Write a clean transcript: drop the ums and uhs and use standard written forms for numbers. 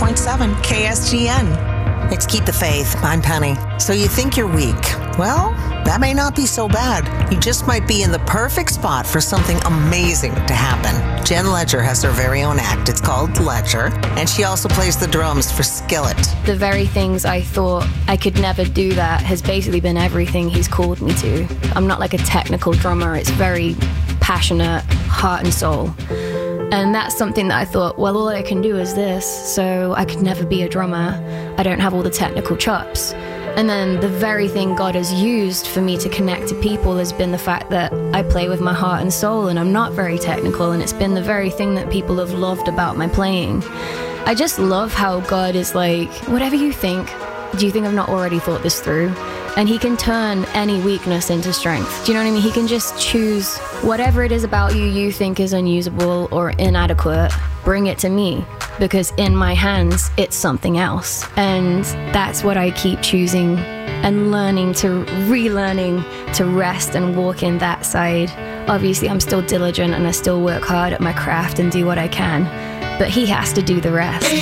100.7 KSGN. It's Keep the Faith. I'm Penny. So you think you're weak? Well, that may not be so bad. You just might be in the perfect spot for something amazing to happen. Jen Ledger has her very own act. It's called Ledger, and she also plays the drums for Skillet. The very things I thought I could never do that has basically been everything he's called me to. I'm not like a technical drummer. It's very passionate, heart and soul. And that's something that I thought, well, all I can do is this, so I could never be a drummer. I don't have all the technical chops. And then the very thing God has used for me to connect to people has been the fact that I play with my heart and soul, and I'm not very technical, and it's been the very thing that people have loved about my playing. I just love how God is like, whatever you think, do you think I've not already thought this through? And he can turn any weakness into strength. Do you know what I mean? He can just choose whatever it is about you think is unusable or inadequate, bring it to me, because in my hands, it's something else. And that's what I keep choosing and relearning to rest and walk in that side. Obviously, I'm still diligent and I still work hard at my craft and do what I can, but he has to do the rest.